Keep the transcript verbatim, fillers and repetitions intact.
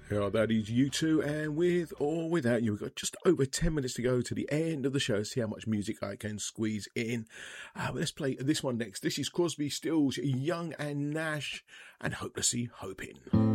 Yeah, that is U two, and with or without you, we've got just over ten minutes to go to the end of the show. See how much music I can squeeze in. Uh, let's play this one next. This is Crosby, Stills, Young and Nash, and Hopelessly Hoping.